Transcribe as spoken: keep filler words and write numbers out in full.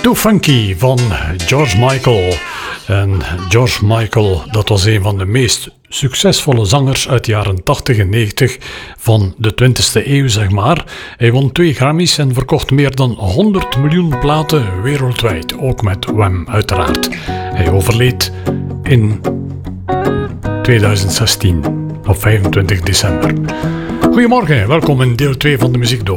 Too Funky van George Michael. En George Michael, dat was een van de meest succesvolle zangers uit de jaren tachtig en negentig van de twintigste eeuw, zeg maar. Hij won twee Grammys en verkocht meer dan honderd miljoen platen wereldwijd. Ook met Wham uiteraard. Hij overleed in twintig zestien op vijfentwintig december. Goedemorgen, welkom in deel twee van de Muziekdoos.